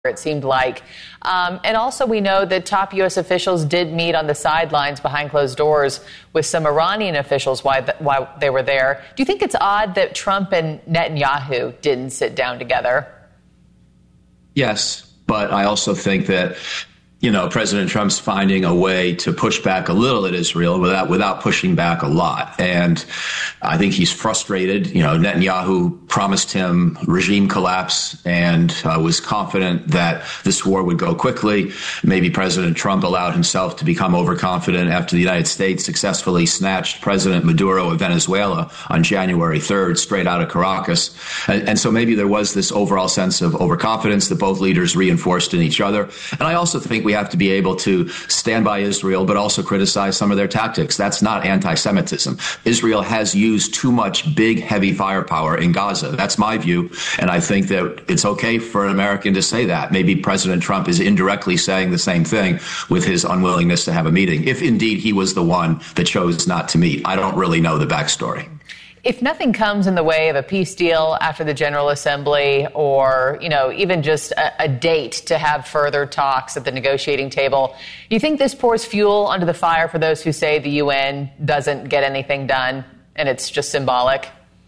it seemed like. And also we know that top U.S. officials did meet on the sidelines behind closed doors with some Iranian officials while they were there. Do you think it's odd that Trump and Netanyahu didn't sit down together? Yes, but I also think that President Trump's finding a way to push back a little at Israel without pushing back a lot. And I think he's frustrated. Netanyahu promised him regime collapse and was confident that this war would go quickly. Maybe President Trump allowed himself to become overconfident after the United States successfully snatched President Maduro of Venezuela on January 3rd, straight out of Caracas. And so maybe there was this overall sense of overconfidence that both leaders reinforced in each other. And I also think we have to be able to stand by Israel, but also criticize some of their tactics. That's not anti-Semitism. Israel has used too much big, heavy firepower in Gaza. That's my view. And I think that it's okay for an American to say that. Maybe President Trump is indirectly saying the same thing with his unwillingness to have a meeting, if indeed he was the one that chose not to meet. I don't really know the backstory. If nothing comes in the way of a peace deal after the General Assembly or, even just a date to have further talks at the negotiating table, do you think this pours fuel onto the fire for those who say the UN doesn't get anything done and it's just symbolic?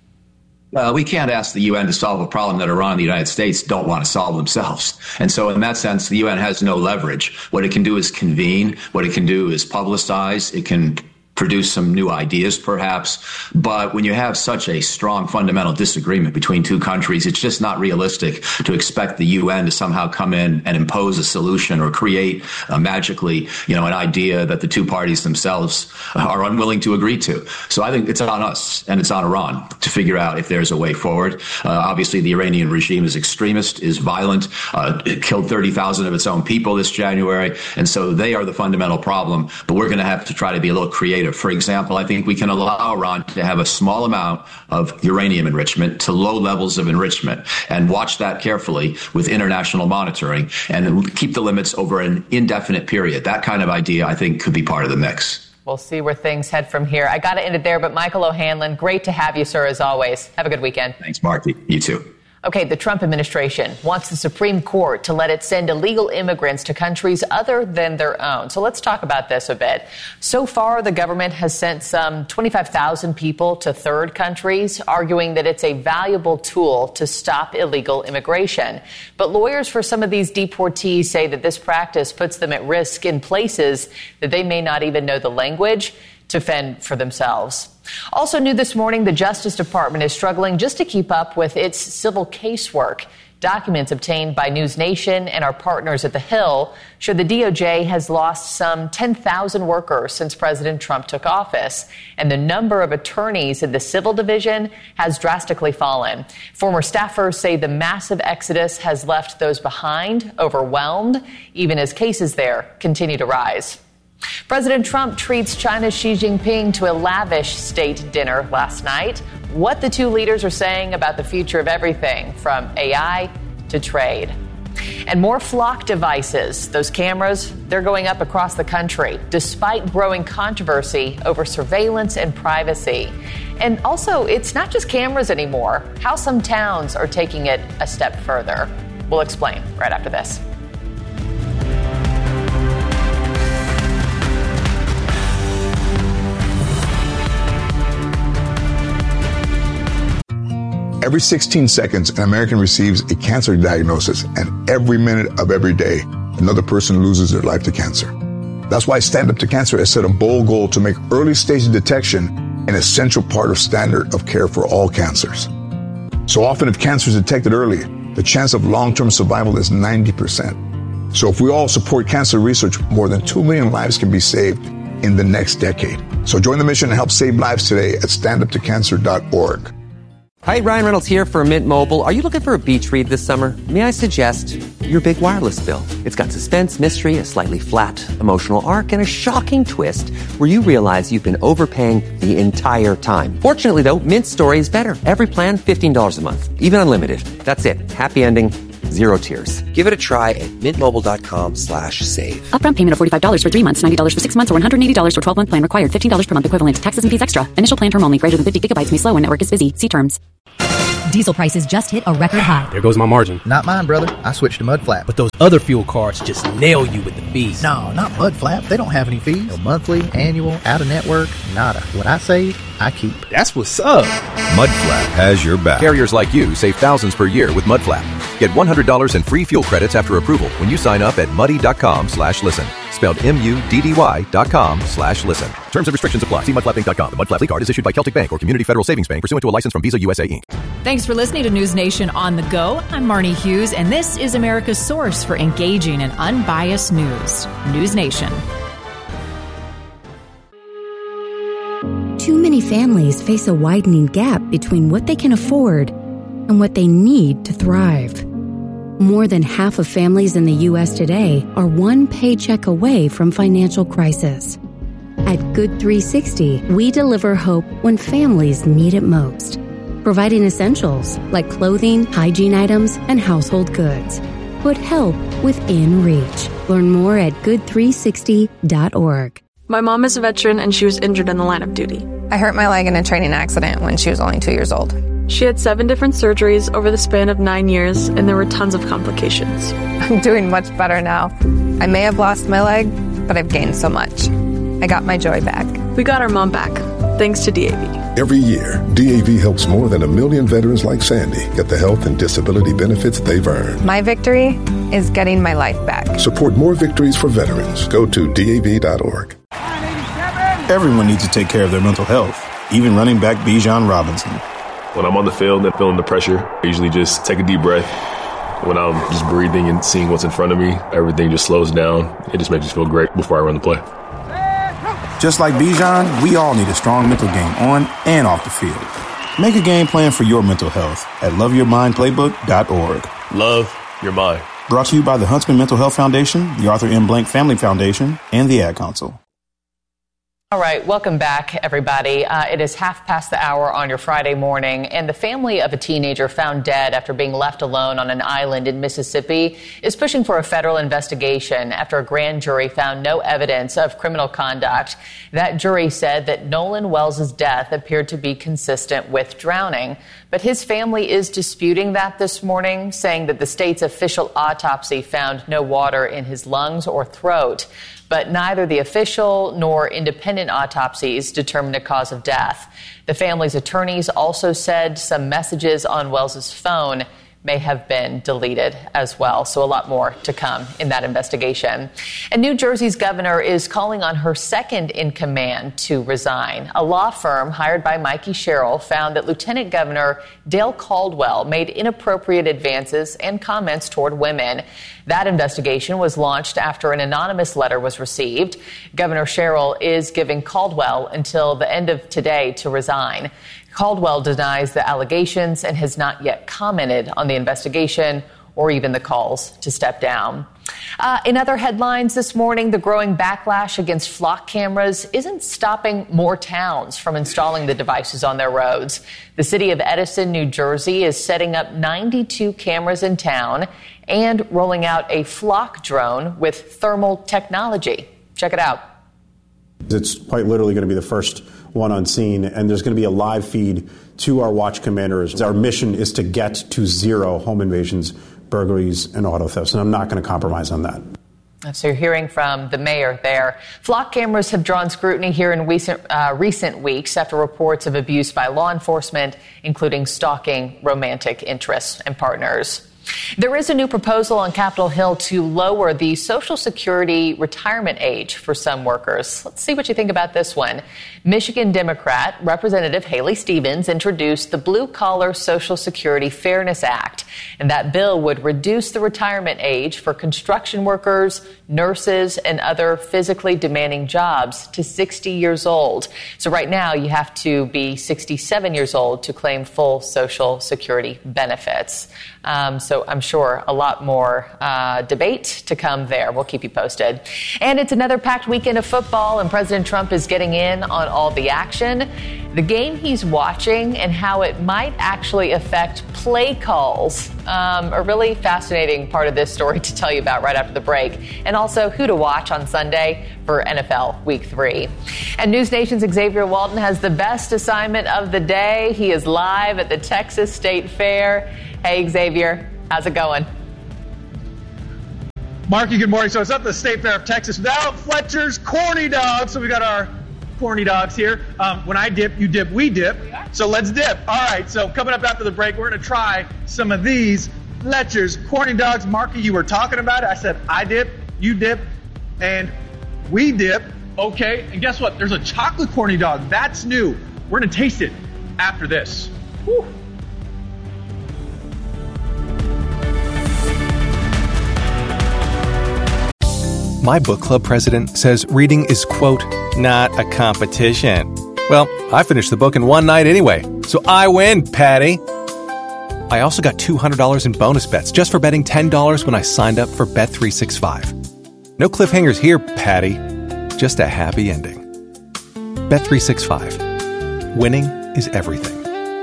We can't ask the UN to solve a problem that Iran and the United States don't want to solve themselves. And so in that sense, the UN has no leverage. What it can do is convene. What it can do is publicize. It can produce some new ideas, perhaps. But when you have such a strong fundamental disagreement between two countries, it's just not realistic to expect the UN to somehow come in and impose a solution or create magically, an idea that the two parties themselves are unwilling to agree to. So I think it's on us and it's on Iran to figure out if there's a way forward. Obviously, the Iranian regime is extremist, is violent. It killed 30,000 of its own people this January. And so they are the fundamental problem. But we're going to have to try to be a little creative. For example, I think we can allow Iran to have a small amount of uranium enrichment to low levels of enrichment and watch that carefully with international monitoring and keep the limits over an indefinite period. That kind of idea, I think, could be part of the mix. We'll see where things head from here. I got to end it there, but Michael O'Hanlon, great to have you, sir, as always. Have a good weekend. Thanks, Marty. You too. Okay, the Trump administration wants the Supreme Court to let it send illegal immigrants to countries other than their own. So let's talk about this a bit. So far, the government has sent some 25,000 people to third countries, arguing that it's a valuable tool to stop illegal immigration. But lawyers for some of these deportees say that this practice puts them at risk in places that they may not even know the language to fend for themselves. Also new this morning, the Justice Department is struggling just to keep up with its civil casework. Documents obtained by News Nation and our partners at The Hill show the DOJ has lost some 10,000 workers since President Trump took office, and the number of attorneys in the civil division has drastically fallen. Former staffers say the massive exodus has left those behind overwhelmed, even as cases there continue to rise. President Trump treats China's Xi Jinping to a lavish state dinner last night. What the two leaders are saying about the future of everything from AI to trade. And more flock devices. Those cameras, they're going up across the country, despite growing controversy over surveillance and privacy. And also, it's not just cameras anymore. How some towns are taking it a step further. We'll explain right after this. Every 16 seconds, an American receives a cancer diagnosis, and every minute of every day, another person loses their life to cancer. That's why Stand Up to Cancer has set a bold goal to make early stage detection an essential part of standard of care for all cancers. So often, if cancer is detected early, the chance of long-term survival is 90%. So if we all support cancer research, more than 2 million lives can be saved in the next decade. So join the mission and help save lives today at standuptocancer.org. Hi, Ryan Reynolds here for Mint Mobile. Are you looking for a beach read this summer? May I suggest your big wireless bill? It's got suspense, mystery, a slightly flat, emotional arc, and a shocking twist where you realize you've been overpaying the entire time. Fortunately, though, Mint's story is better. Every plan, $15 a month. Even unlimited. That's it. Happy ending. Zero tears. Give it a try at mintmobile.com/save. Upfront payment of $45 for 3 months, $90 for 6 months, or $180 for 12-month plan required. $15 per month equivalent. Taxes and fees extra. Initial plan term only. Greater than 50 gigabytes may slow when network is busy. See terms. Diesel prices just hit a record high. There goes my margin. Not mine, brother. I switched to Mudflap. But those other fuel cards just nail you with the fees. No, not Mudflap. They don't have any fees. No monthly, annual, out-of-network, nada. What I save, I keep. That's what's up. Mudflap has your back. Carriers like you save thousands per year with Mudflap. Get $100 in free fuel credits after approval when you sign up at muddy.com/listen. Spelled MUDDY.com/listen. Terms and restrictions apply. See mudflapinc.com. The Mudflap card is issued by Celtic Bank or Community Federal Savings Bank pursuant to a license from Visa USA Inc. Thanks for listening to News Nation on the Go. I'm Marnie Hughes, and this is America's source for engaging and unbiased news. News Nation. Too many families face a widening gap between what they can afford and what they need to thrive. More than half of families in the U.S. today are one paycheck away from financial crisis. At Good 360, we deliver hope when families need it most, providing essentials like clothing, hygiene items, and household goods. Put help within reach. Learn more at good360.org. My mom is a veteran and she was injured in the line of duty. I hurt my leg in a training accident when she was only 2 years old. She had 7 different surgeries over the span of 9 years, and there were tons of complications. I'm doing much better now. I may have lost my leg, but I've gained so much. I got my joy back. We got our mom back, thanks to DAV. Every year, DAV helps more than 1 million veterans like Sandy get the health and disability benefits they've earned. My victory is getting my life back. Support more victories for veterans. Go to DAV.org. Everyone needs to take care of their mental health, even running back Bijan Robinson. When I'm on the field and feeling the pressure, I usually just take a deep breath. When I'm just breathing and seeing what's in front of me, everything just slows down. It just makes me feel great before I run the play. Just like Bijan, we all need a strong mental game on and off the field. Make a game plan for your mental health at loveyourmindplaybook.org. Love your mind. Brought to you by the Huntsman Mental Health Foundation, the Arthur M. Blank Family Foundation, and the Ad Council. All right, welcome back, everybody. It is 1:30 on your Friday morning, and the family of a teenager found dead after being left alone on an island in Mississippi is pushing for a federal investigation after a grand jury found no evidence of criminal conduct. That jury said that Nolan Wells' death appeared to be consistent with drowning, but his family is disputing that this morning, saying that the state's official autopsy found no water in his lungs or throat. But neither the official nor independent autopsies determined a cause of death. The family's attorneys also said some messages on Wells's phone may have been deleted as well. So a lot more to come in that investigation. And New Jersey's governor is calling on her second in command to resign. A law firm hired by Mikey Sherrill found that Lieutenant Governor Dale Caldwell made inappropriate advances and comments toward women. That investigation was launched after an anonymous letter was received. Governor Sherrill is giving Caldwell until the end of today to resign. Caldwell denies the allegations and has not yet commented on the investigation or even the calls to step down. In other headlines this morning, the growing backlash against flock cameras isn't stopping more towns from installing the devices on their roads. The city of Edison, New Jersey, is setting up 92 cameras in town and rolling out a flock drone with thermal technology. Check it out. It's quite literally going to be the first one on scene, and there's going to be a live feed to our watch commanders. Our mission is to get to zero home invasions, burglaries, and auto thefts, and I'm not going to compromise on that. So you're hearing from the mayor there. Flock cameras have drawn scrutiny here in recent weeks after reports of abuse by law enforcement, including stalking romantic interests and partners. There is a new proposal on Capitol Hill to lower the Social Security retirement age for some workers. Let's see what you think about this one. Michigan Democrat Representative Haley Stevens introduced the Blue Collar Social Security Fairness Act, and that bill would reduce the retirement age for construction workers, nurses, and other physically demanding jobs to 60 years old. So right now you have to be 67 years old to claim full Social Security benefits. So I'm sure a lot more debate to come there. We'll keep you posted. And it's another packed weekend of football, and President Trump is getting in on all the action. The game he's watching and how it might actually affect play calls. A really fascinating part of this story to tell you about right after the break. And also who to watch on Sunday for NFL Week 3. And News Nation's Xavier Walton has the best assignment of the day. He is live at the Texas State Fair. Hey, Xavier, how's it going? Marky, good morning. So it's up at the State Fair of Texas. Now Fletcher's Corny Dogs. So we got our Corny Dogs here. When I dip, you dip, we dip. So let's dip. All right, so coming up after the break, we're going to try some of these Fletcher's Corny Dogs. Marky, you were talking about it. I said I dip, you dip, and we dip. Okay, and guess what? There's a chocolate Corny Dog. That's new. We're going to taste it after this. Whew. My book club president says reading is, quote, not a competition. Well, I finished the book in one night anyway, so I win, Patty. I also got $200 in bonus bets just for betting $10 when I signed up for Bet365. No cliffhangers here, Patty. Just a happy ending. Bet365. Winning is everything.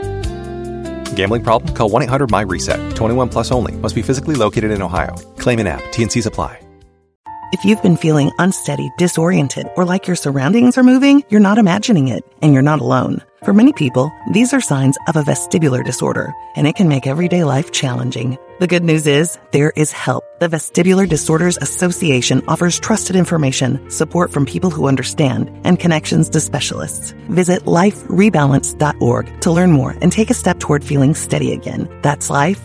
Gambling problem? Call 1-800-MY-RESET. 21 plus only. Must be physically located in Ohio. Claim in app. T&Cs apply. If you've been feeling unsteady, disoriented, or like your surroundings are moving, you're not imagining it, and you're not alone. For many people, these are signs of a vestibular disorder, and it can make everyday life challenging. The good news is, there is help. The Vestibular Disorders Association offers trusted information, support from people who understand, and connections to specialists. Visit liferebalance.org to learn more and take a step toward feeling steady again. That's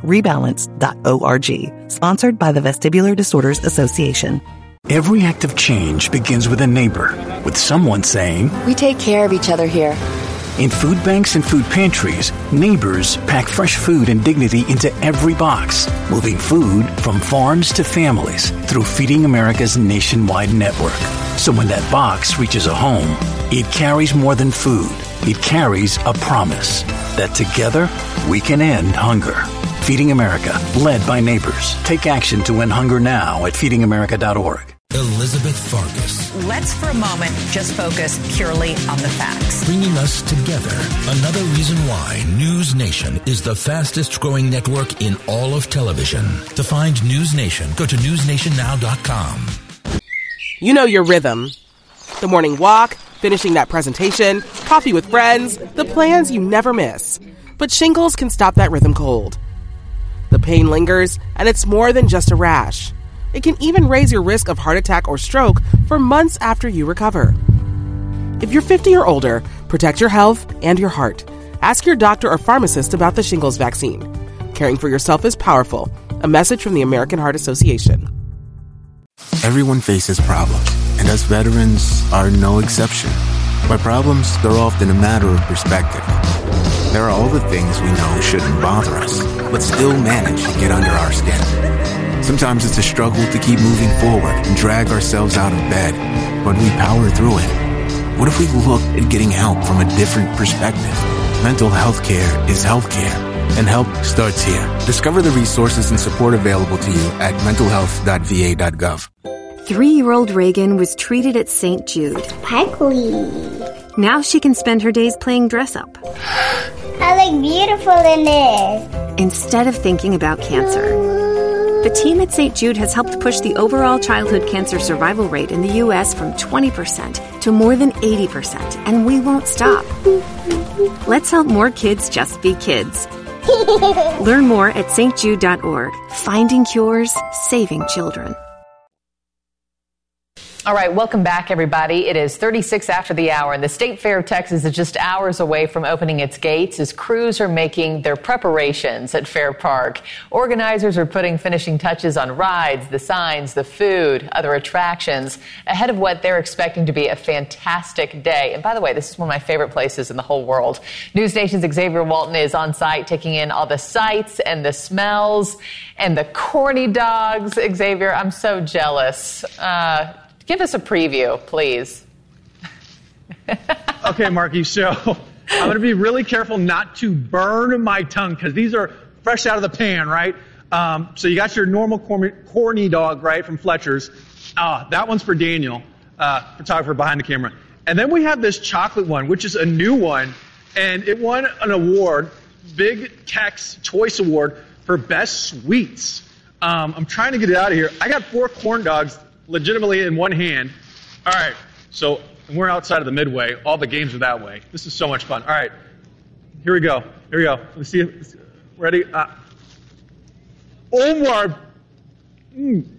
liferebalance.org. Sponsored by the Vestibular Disorders Association. Every act of change begins with a neighbor, with someone saying, "We take care of each other here." In food banks and food pantries, neighbors pack fresh food and dignity into every box, moving food from farms to families through Feeding America's nationwide network. So when that box reaches a home, it carries more than food. It carries a promise that together we can end hunger. Feeding America, led by neighbors. Take action to end hunger now at feedingamerica.org. Elizabeth Farkas. Let's for a moment just focus purely on the facts. Bringing us together. Another reason why News Nation is the fastest growing network in all of television. To find News Nation, go to newsnationnow.com. You know your rhythm. The morning walk, finishing that presentation, coffee with friends, the plans you never miss. But shingles can stop that rhythm cold. The pain lingers, and it's more than just a rash. It can even raise your risk of heart attack or stroke for months after you recover. If you're 50 or older, protect your health and your heart. Ask your doctor or pharmacist about the shingles vaccine. Caring for yourself is powerful. A message from the American Heart Association. Everyone faces problems, and us veterans are no exception. But problems, they're often a matter of perspective. There are all the things we know shouldn't bother us, but still manage to get under our skin. Sometimes it's a struggle to keep moving forward and drag ourselves out of bed, but we power through it. What if we looked at getting help from a different perspective? Mental health care is health care, and help starts here. Discover the resources and support available to you at mentalhealth.va.gov. 3-year-old Reagan was treated at St. Jude. Sparkly. Now she can spend her days playing dress-up. I look beautiful in this. Instead of thinking about cancer. The team at St. Jude has helped push the overall childhood cancer survival rate in the U.S. from 20% to more than 80%, and we won't stop. Let's help more kids just be kids. Learn more at stjude.org. Finding cures, saving children. All right, welcome back, everybody. It is 36 after the hour, and the State Fair of Texas is just hours away from opening its gates as crews are making their preparations at Fair Park. Organizers are putting finishing touches on rides, the signs, the food, other attractions, ahead of what they're expecting to be a fantastic day. And by the way, this is one of my favorite places in the whole world. News Nation's Xavier Walton is on site taking in all the sights and the smells and the corny dogs. Xavier, I'm so jealous. Give us a preview, please. Okay, Marky, so I'm going to be really careful not to burn my tongue because these are fresh out of the pan, right? So you got your normal corny dog, right, from Fletcher's. That one's for Daniel, photographer behind the camera. And then we have this chocolate one, which is a new one, and it won an award, Big Tex Choice Award for Best Sweets. I'm trying to get it out of here. I got 4 corn dogs legitimately in one hand. All right, so we're outside of the Midway. All the games are that way. This is so much fun. All right, here we go. Let's see. Ready? Omar.